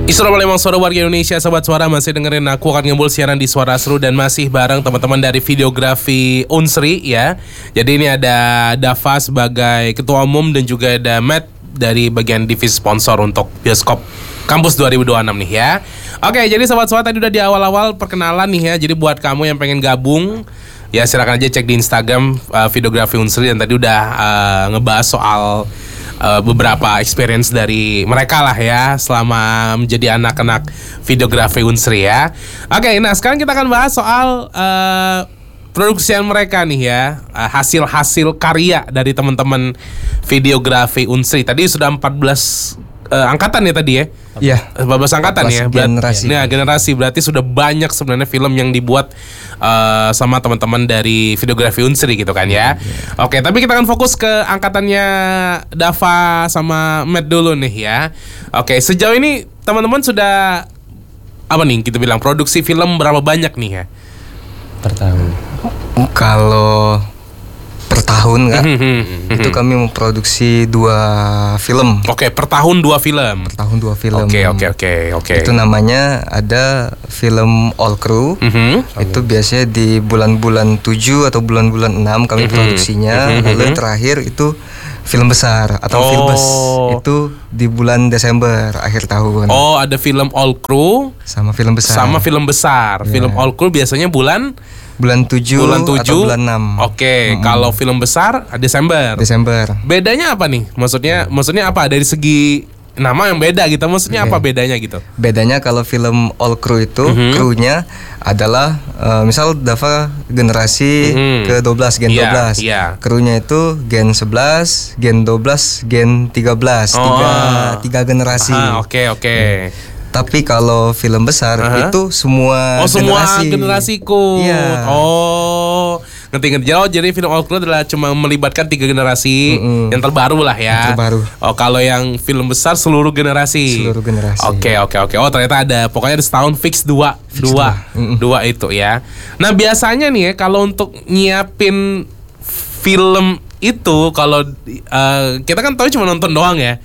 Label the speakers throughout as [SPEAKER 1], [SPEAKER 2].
[SPEAKER 1] Assalamualaikum suara warga Indonesia, Sobat Suara, masih dengerin aku akan ngembul siaran di Suara Seru dan masih bareng teman-teman dari Videografi Unsri ya. Jadi ini ada Dava sebagai ketua umum dan juga ada Matt dari bagian divisi sponsor untuk bioskop Kampus 2026 nih ya. Oke, jadi Sobat Suara tadi udah di awal-awal perkenalan nih ya. Jadi buat kamu yang pengen gabung ya silakan aja cek di Instagram Videografi Unsri, dan tadi udah ngebahas soal beberapa experience dari mereka lah ya selama menjadi anak-anak Videografi Unsri ya. Oke, nah sekarang kita akan bahas soal produksian mereka nih ya, hasil-hasil karya dari teman-teman Videografi Unsri. Tadi sudah 14 angkatan ya tadi ya.
[SPEAKER 2] Iya.
[SPEAKER 1] 14 angkatan ya.
[SPEAKER 2] Generasi.
[SPEAKER 1] Nah, generasi berarti sudah banyak sebenarnya film yang dibuat sama teman-teman dari Videografi Unsri gitu kan ya. Oke, tapi kita akan fokus ke angkatannya Dava sama Matt dulu nih ya. Oke, sejauh ini teman-teman sudah apa nih kita bilang produksi film berapa banyak nih ya?
[SPEAKER 2] Per tahun. Kalau per tahun kan, itu kami memproduksi 2 film.
[SPEAKER 1] Oke, per tahun 2 film.
[SPEAKER 2] Per tahun 2 film.
[SPEAKER 1] Oke.
[SPEAKER 2] Itu namanya ada film All Crew. Itu biasanya di bulan-bulan 7 atau bulan-bulan 6 kami produksinya. Lalu yang terakhir itu film besar atau Filmbes. Itu di bulan Desember akhir tahun.
[SPEAKER 1] Oh, ada film All Crew
[SPEAKER 2] sama film besar.
[SPEAKER 1] Yeah. Film All Crew biasanya bulan
[SPEAKER 2] 7 atau bulan 6.
[SPEAKER 1] Oke, kalau film besar Desember. Bedanya apa nih? Maksudnya apa dari segi nama yang beda gitu? Maksudnya apa bedanya gitu?
[SPEAKER 2] Bedanya kalau film All Crew itu krunya adalah misal Dava generasi ke-12, gen 12. Krunya itu gen 11, gen 12, gen 13. Tiga generasi.
[SPEAKER 1] Oke.
[SPEAKER 2] Tapi kalau film besar itu semua
[SPEAKER 1] generasiku.
[SPEAKER 2] Iya.
[SPEAKER 1] Ngerti. Jadi film All Crew adalah cuma melibatkan 3 generasi yang terbaru lah ya. Oh, kalau yang film besar seluruh generasi. Oke. Oh, ternyata ada. Pokoknya ada setahun fix dua itu ya. Nah, biasanya nih ya kalau untuk nyiapin film itu, kalau kita kan tahu cuma nonton doang ya.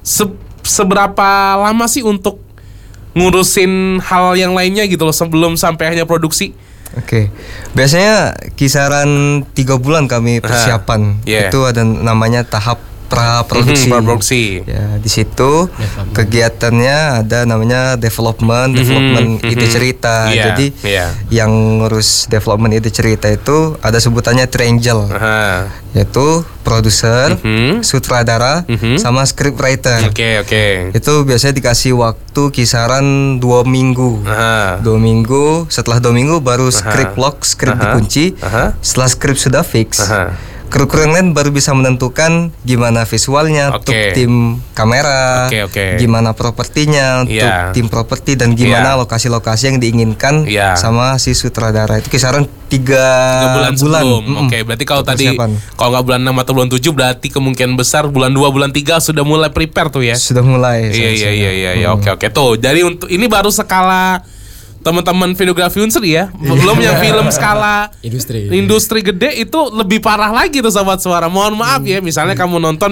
[SPEAKER 1] Seberapa lama sih untuk ngurusin hal yang lainnya gitu loh sebelum sampai hanya produksi?
[SPEAKER 2] Oke. Biasanya kisaran 3 bulan kami persiapan. Itu ada namanya tahap praproduksi. Ya, di situ kegiatannya ada namanya development ide cerita. Jadi yang ngurus development ide cerita itu ada sebutannya triangle. Yaitu produser, sutradara, sama scriptwriter.
[SPEAKER 1] Oke.
[SPEAKER 2] Itu biasanya dikasih waktu kisaran 2 minggu. 2 minggu, setelah 2 minggu baru script lock, script dikunci. Setelah script sudah fix, kru-kru yang lain baru bisa menentukan gimana visualnya untuk tim kamera, gimana propertinya untuk tim properti, dan gimana lokasi-lokasi yang diinginkan sama si sutradara. Itu kisaran 3 bulan sebelum.
[SPEAKER 1] Oke, berarti kalau tadi kalau nggak bulan 6 atau bulan 7 berarti kemungkinan besar bulan 2, bulan 3 sudah mulai prepare tuh ya.
[SPEAKER 2] Sudah mulai.
[SPEAKER 1] Iya. Oke. Tuh, jadi untuk ini baru skala teman-teman Videografi Unsri ya. Belum yang film skala industri gede itu lebih parah lagi tuh Sobat Suara. Mohon maaf ya, misalnya kamu nonton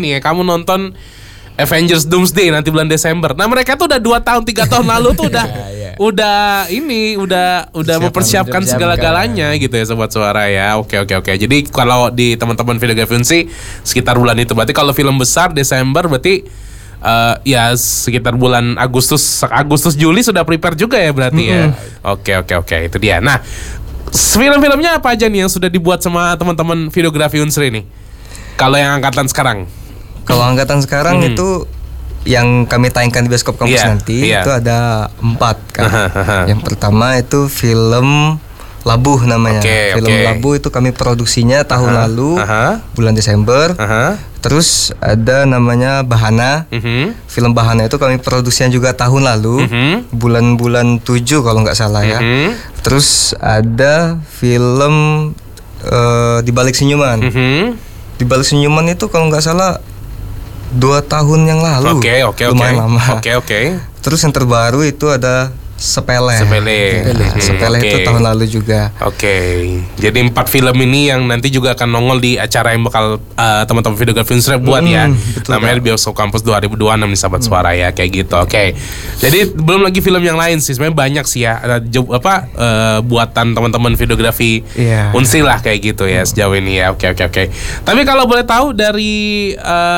[SPEAKER 1] Avengers Doomsday nanti bulan Desember. Nah, mereka tuh udah 2 tahun 3 tahun lalu tuh udah mempersiapkan segala-galanya gitu ya Sobat Suara ya. Oke. Jadi kalau di teman-teman Videografi Unsri sekitar bulan itu. Berarti kalau film besar Desember berarti ya sekitar bulan Agustus Juli sudah prepare juga ya berarti ya. Oke, itu dia. Nah, film-filmnya apa aja nih yang sudah dibuat sama teman-teman Videografi Unsri nih? Kalau yang angkatan sekarang?
[SPEAKER 2] Kalau angkatan sekarang itu yang kami tayangkan di bioskop kampus nanti itu ada 4 kan. Yang pertama itu film Labuh namanya. Film Labuh itu kami produksinya tahun lalu bulan Desember. Terus ada namanya Bahana. Film Bahana itu kami produksinya juga tahun lalu bulan-bulan 7 kalau nggak salah ya. Terus ada film Di Balik Senyuman. Di Balik Senyuman itu kalau nggak salah 2 tahun yang lalu.
[SPEAKER 1] Lumayan
[SPEAKER 2] lama.
[SPEAKER 1] Oke.
[SPEAKER 2] Terus yang terbaru itu ada Sepele.
[SPEAKER 1] Sepele
[SPEAKER 2] itu tahun lalu juga.
[SPEAKER 1] Jadi 4 film ini yang nanti juga akan nongol di acara yang bakal teman-teman videografi Unsri buat ya.
[SPEAKER 2] Betul,
[SPEAKER 1] namanya Bioskop Kampus 2026 nih sahabat suara ya, kayak gitu. Jadi belum lagi film yang lain sih, sebenarnya banyak sih ya. Ada buatan teman-teman videografi Unsri lah kayak gitu ya sejauh ini ya. Oke. Tapi kalau boleh tahu dari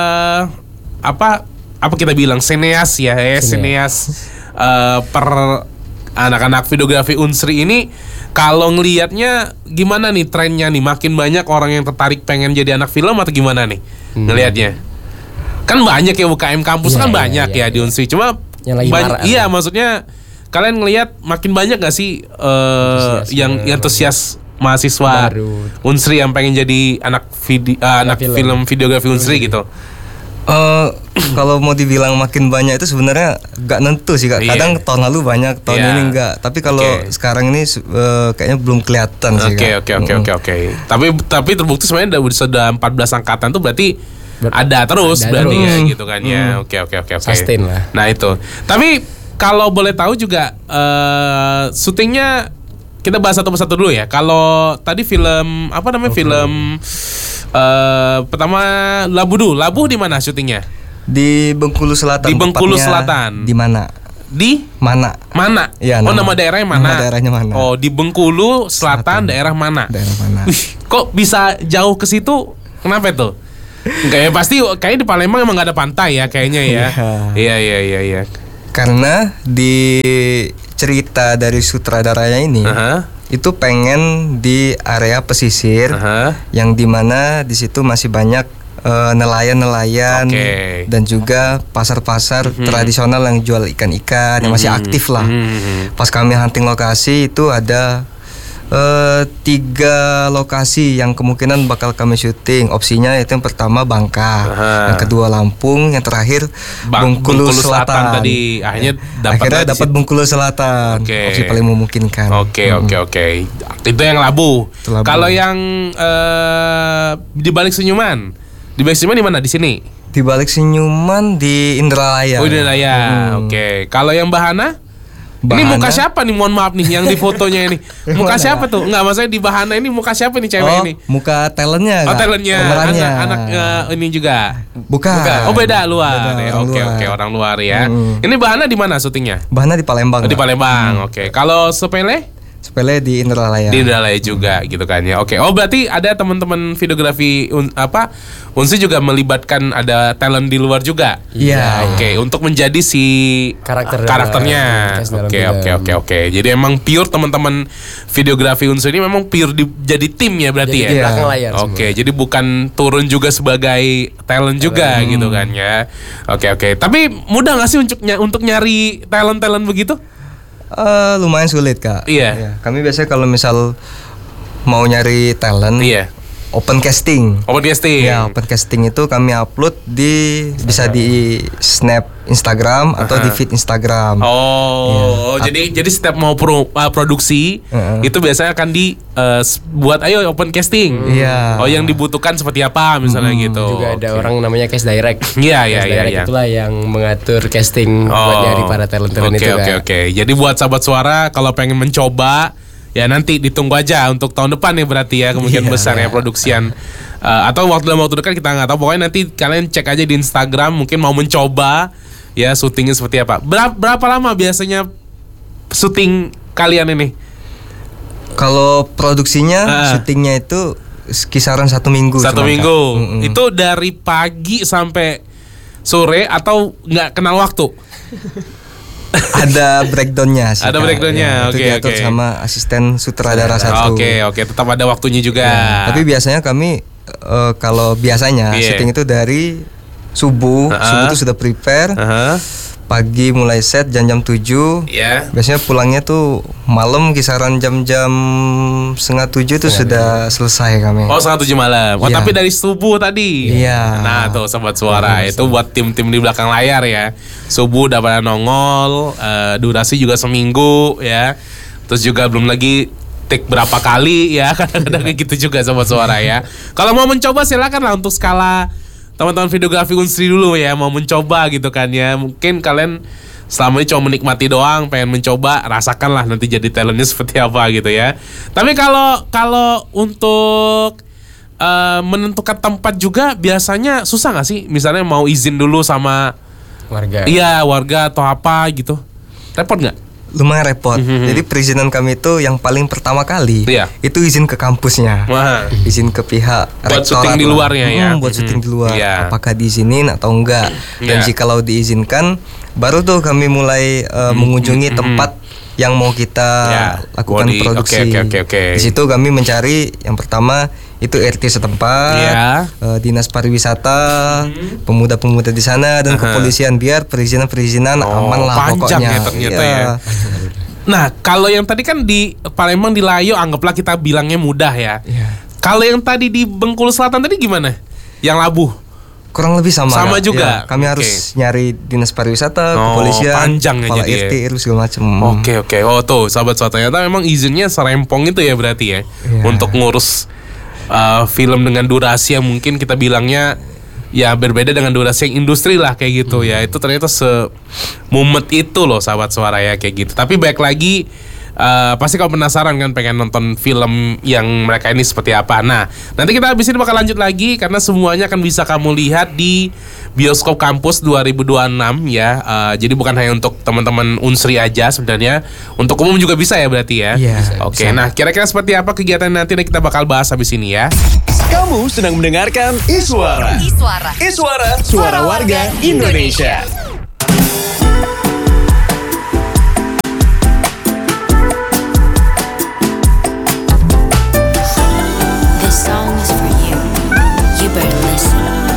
[SPEAKER 1] apa kita bilang sineas ya, sineas per anak-anak videografi Unsri ini, kalau ngelihatnya gimana nih trennya nih, makin banyak orang yang tertarik pengen jadi anak film atau gimana nih ngelihatnya? Kan banyak ya UKM kampus kan banyak ya di Unsri, cuma iya maksudnya kalian ngelihat makin banyak gak sih yang antusias mahasiswa Unsri yang pengen jadi anak film videografi Unsri gitu?
[SPEAKER 2] Kalau mau dibilang makin banyak itu sebenarnya gak nentu sih Kak. Kadang tahun lalu banyak, tahun ini enggak. Tapi kalau sekarang ini kayaknya belum kelihatan sih Kak.
[SPEAKER 1] Oke. Tapi terbukti sebenarnya sudah 14 angkatan tuh berarti ada terus berarti ya gitu kan ya. Oke.
[SPEAKER 3] Sustain lah.
[SPEAKER 1] Nah itu. Tapi kalau boleh tahu juga syutingnya kita bahas satu persatu dulu ya. Kalau tadi film apa namanya film pertama Labu di mana syutingnya?
[SPEAKER 2] Di Bengkulu Selatan.
[SPEAKER 1] Di Bengkulu Selatan.
[SPEAKER 2] Di mana?
[SPEAKER 1] Di
[SPEAKER 2] Mana?
[SPEAKER 1] Ya, nama daerahnya mana?
[SPEAKER 2] Nama daerahnya mana?
[SPEAKER 1] Oh, di Bengkulu Selatan. Daerah mana?
[SPEAKER 2] Daerah mana?
[SPEAKER 1] Wih, kok bisa jauh ke situ? Kenapa itu? Kayaknya pasti kayaknya di Palembang emang gak ada pantai ya kayaknya ya. Iya.
[SPEAKER 2] Karena di cerita dari sutradaranya ini itu pengen di area pesisir yang dimana di situ masih banyak nelayan-nelayan dan juga pasar-pasar tradisional yang jual ikan-ikan yang masih aktif lah. Pas kami hunting lokasi itu ada 3 lokasi yang kemungkinan bakal kami syuting. Opsinya itu yang pertama Bangka, yang kedua Lampung, yang terakhir Bengkulu Selatan.
[SPEAKER 1] Tadi akhirnya
[SPEAKER 2] dapat Bengkulu Selatan. Opsi paling memungkinkan.
[SPEAKER 1] Oke. Itu yang Labu. Kalau yang di balik senyuman di mana? Di sini.
[SPEAKER 2] Di balik senyuman di Indralaya.
[SPEAKER 1] Oh, Indralaya. Oke. Kalau yang Bahana? Ini muka siapa nih? Mohon maaf nih yang di fotonya ini. Muka siapa tuh? Enggak, maksudnya di Bahana ini muka siapa nih cewek ini?
[SPEAKER 2] Muka talentnya.
[SPEAKER 1] Talentnya. Anak ini juga.
[SPEAKER 2] Bukan.
[SPEAKER 1] Oh, beda luar. Oke, orang luar ya. Ini Bahana di mana syutingnya?
[SPEAKER 2] Bahana di Palembang.
[SPEAKER 1] Di Palembang. Oke. Kalau Sepele?
[SPEAKER 2] Sepele di Indralaya.
[SPEAKER 1] Di Indralaya juga gitu kan ya. Oke. Oh, berarti ada teman-teman videografi Unsri juga melibatkan ada talent di luar juga.
[SPEAKER 2] Iya.
[SPEAKER 1] Oke, untuk menjadi si karakternya. Oke. Jadi emang pure teman-teman videografi Unsri ini memang pure jadi tim ya berarti
[SPEAKER 3] jadi belakang layar.
[SPEAKER 1] Oke, jadi bukan turun juga sebagai talent juga gitu kan ya. Oke. Tapi mudah nggak sih untuk nyari talent begitu?
[SPEAKER 2] Lumayan sulit Kak.
[SPEAKER 1] Iya.
[SPEAKER 2] Kami biasanya kalau misal mau nyari talent, open casting.
[SPEAKER 1] Ya,
[SPEAKER 2] open casting itu kami upload bisa di snap Instagram atau di feed Instagram.
[SPEAKER 1] Jadi setiap mau produksi itu biasanya akan buat ayo open casting. Yang dibutuhkan seperti apa misalnya gitu.
[SPEAKER 3] Juga ada orang namanya cast direct.
[SPEAKER 1] Iya.
[SPEAKER 3] Itulah yang mengatur casting buat nyari para talent-talent itu.
[SPEAKER 1] Oke. Jadi buat sahabat suara kalau pengen mencoba ya nanti ditunggu aja untuk tahun depan ya berarti ya kemungkinan besar ya produksian atau dalam waktu dekat kita nggak tahu, pokoknya nanti kalian cek aja di Instagram mungkin mau mencoba ya syutingnya seperti apa. Berapa lama biasanya syuting kalian ini?
[SPEAKER 2] Kalau produksinya syutingnya itu kisaran 1 minggu.
[SPEAKER 1] 1 minggu. Itu dari pagi sampai sore atau nggak kenal waktu?
[SPEAKER 2] Ada breakdownnya sih.
[SPEAKER 1] Ada breakdownnya,
[SPEAKER 2] oke. Diatur sama asisten sutradara satu.
[SPEAKER 1] Oke, tetap ada waktunya juga.
[SPEAKER 2] Tapi biasanya kami kalau biasanya syuting itu dari subuh itu sudah prepare. Pagi mulai set jam 7. Biasanya pulangnya tuh malam kisaran jam 6:30 tuh sudah selesai kami.
[SPEAKER 1] 6:30 malam. Tapi dari subuh tadi. Nah, tuh sobat suara itu buat tim-tim di belakang layar ya. Subuh udah pada nongol, durasi juga seminggu ya. Terus juga belum lagi take berapa kali ya, kadang-kadang gitu juga sobat suara ya. Kalau mau mencoba silakan lah untuk skala teman-teman videografi Unsri dulu ya, mau mencoba gitu kan ya. Mungkin kalian selama ini cuma menikmati doang, pengen mencoba, rasakanlah nanti jadi talentnya seperti apa gitu ya. Tapi kalau untuk menentukan tempat juga biasanya susah nggak sih? Misalnya mau izin dulu sama
[SPEAKER 3] warga.
[SPEAKER 1] Iya, warga atau apa gitu. Repot nggak?
[SPEAKER 2] Lumayan repot. Jadi perizinan kami itu yang paling pertama kali itu izin ke kampusnya. Izin ke pihak
[SPEAKER 1] buat syuting di luarnya ya.
[SPEAKER 2] Buat syuting di luar. Apakah diizinin atau enggak? Dan jikalau diizinkan, baru tuh kami mulai mengunjungi tempat yang mau kita lakukan produksi.
[SPEAKER 1] Okay.
[SPEAKER 2] Di situ kami mencari yang pertama itu RT setempat, dinas pariwisata, pemuda-pemuda di sana dan kepolisian biar perizinan aman lah
[SPEAKER 1] panjang
[SPEAKER 2] pokoknya.
[SPEAKER 1] Ya ternyata ya. Nah, kalau yang tadi kan di Palembang di Layo anggaplah kita bilangnya mudah ya. Kalau yang tadi di Bengkulu Selatan tadi gimana? Yang Labuh?
[SPEAKER 2] Kurang lebih sama
[SPEAKER 1] juga.
[SPEAKER 2] Ya, kami harus nyari dinas pariwisata, kepolisian,
[SPEAKER 1] panjang
[SPEAKER 2] kepala
[SPEAKER 1] ya,
[SPEAKER 2] RT, RW segala macam.
[SPEAKER 1] Oke. Oh tuh, sahabat-sahabat, ternyata memang izinnya serempong itu ya berarti ya. Untuk ngurus film dengan durasi yang mungkin kita bilangnya ya berbeda dengan durasi yang industri lah kayak gitu ya. Itu ternyata semumet itu loh sahabat suara ya kayak gitu. Tapi baik lagi pasti kau penasaran kan pengen nonton film yang mereka ini seperti apa. Nah, nanti kita habis ini bakal lanjut lagi karena semuanya akan bisa kamu lihat di Bioskop Kampus 2026 ya. Jadi bukan hanya untuk teman-teman Unsri aja sebenarnya, untuk umum juga bisa ya berarti ya. Oke, nah kira-kira seperti apa kegiatan nanti kita bakal bahas habis ini ya.
[SPEAKER 4] Kamu sedang mendengarkan Iswara. Suara warga Indonesia.